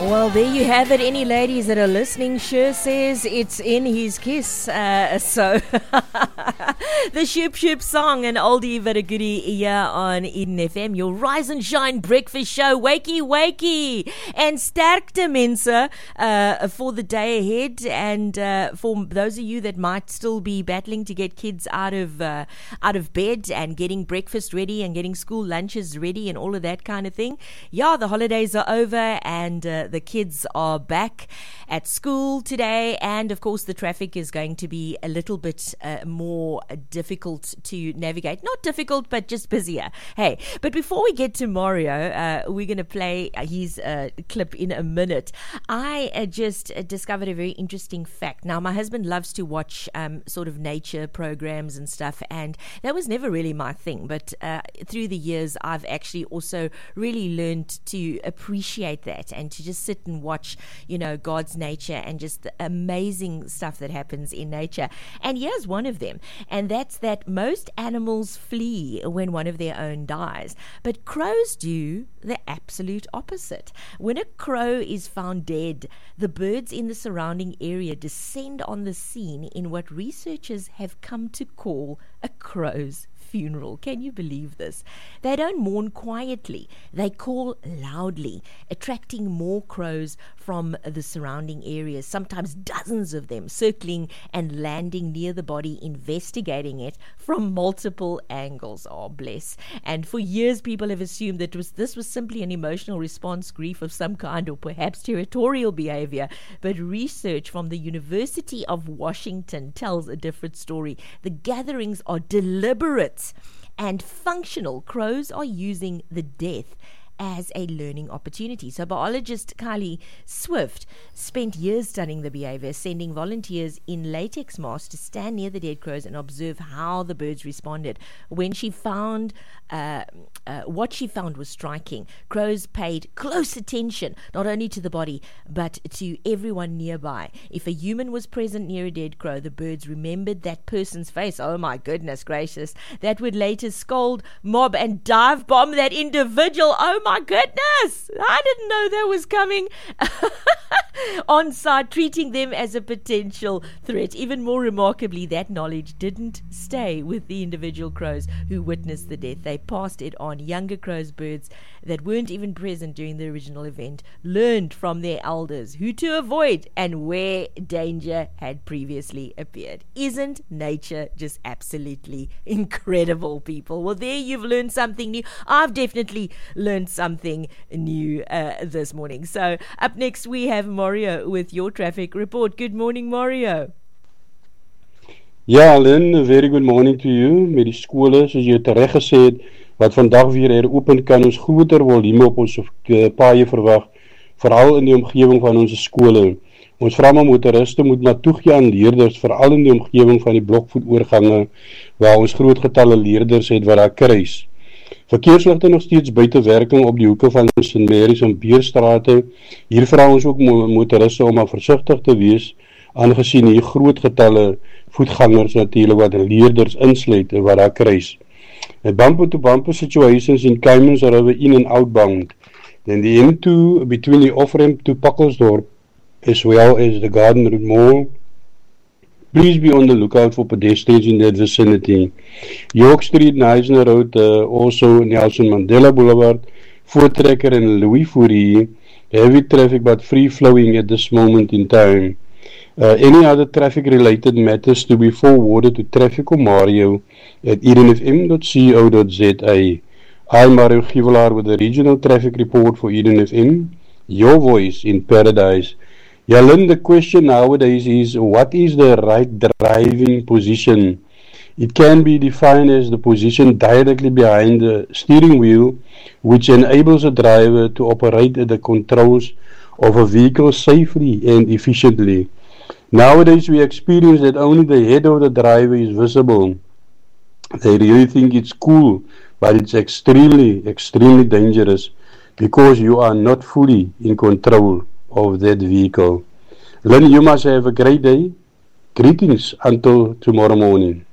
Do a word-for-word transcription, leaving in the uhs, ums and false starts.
Well, there you have it. Any ladies that are listening sure says it's in his kiss. Uh, so, the Shoop Shoop song, an oldie but a goodie here on Eden F M. Your Rise and Shine breakfast show. Wakey, wakey. And sterkte mense uh, for the day ahead. And uh, for those of you that might still be battling to get kids out of, uh, out of bed and getting breakfast ready and getting school lunches ready and all of that kind of thing. Yeah, the holidays are over and uh, the kids are back at school today, and of course the traffic is going to be a little bit uh, more difficult to navigate. Not difficult, but just busier. Hey, but before we get to Mario, uh, we're going to play his uh, clip in a minute. I uh, just uh, discovered a very interesting fact. Now, my husband loves to watch um, sort of nature programs and stuff, and that was never really my thing, but uh, through the years I've actually also really learned to appreciate that and to just sit and watch, you know, God's nature and just the amazing stuff that happens in nature. And here's one of them, and that's that most animals flee when one of their own dies, but crows do the absolute opposite. When a crow is found dead, the birds in the surrounding area descend on the scene in what researchers have come to call a crow's funeral. Can you believe this? They don't mourn quietly. They call loudly, attracting more crows from the surrounding areas, sometimes dozens of them circling and landing near the body, investigating it from multiple angles. Oh, bless. And for years, people have assumed that was, this was simply an emotional response, grief of some kind, or perhaps territorial behavior. But research from the University of Washington tells a different story. The gatherings are deliberate and functional. Crows are using the death as a learning opportunity. So biologist Kylie Swift spent years studying the behavior, sending volunteers in latex masks to stand near the dead crows and observe how the birds responded. When she found uh, uh, what she found was striking. Crows paid close attention not only to the body but to everyone nearby. If a human was present near a dead crow, the birds remembered that person's face. Oh my goodness gracious. That would later scold, mob and dive bomb that individual. Oh my goodness, I didn't know that was coming. On site, treating them as a potential threat. Even more remarkably, that knowledge didn't stay with the individual crows who witnessed the death. They passed it on. Younger crows, birds that weren't even present during the original event, learned from their elders who to avoid and where danger had previously appeared. Isn't nature just absolutely incredible, people? Well, there you've learned something new. I've definitely learned something new uh, this morning. So up next we have Mario with your traffic report. Good morning, Mario. Ja, Lynn, a very good morning to you. Met die skole, soos jy tereg gesê het, wat vandag weer heropen, kan ons groter volume op ons paaie verwag, veral in die omgewing van ons skole. Ons vra maar motoriste moet maar toegee aan leerders, veral in die omgewing van die blokvoetoorgange, waar ons groot getalle leerders het wat daar kruis. Verkeersligte nog steeds buite werking op die hoeke van Saint Mary's en Beerstrate. Hier vra ons ook motoriste om maar versigtig te wees, aangesien hier groot getalle voetgangers natuurlik wat leerders insluit wat daar kruis. The bumper-to-bumper situations in Caymans River in and outbound. Then the M two between the off-ramp to Pakkelsdorp as well as the Garden Route Mall. Please be on the lookout for pedestrians in that vicinity. York Street, Neisner Road, uh, also Nelson Mandela Boulevard, Voortrekker and Louis Fourie. Heavy traffic but free-flowing at this moment in time. Uh, any other traffic-related matters to be forwarded to Traffico Mario at eden f m dot co dot z a. I'm Mario Givelaar with the regional traffic report for Eden F M, your voice in paradise. Yeah, Lynn, the question nowadays is, what is the right driving position? It can be defined as the position directly behind the steering wheel, which enables a driver to operate at the controls of a vehicle safely and efficiently. Nowadays, we experience that only the head of the driver is visible. They really think it's cool, but it's extremely, extremely dangerous because you are not fully in control of that vehicle. Lynn, you must have a great day. Greetings until tomorrow morning.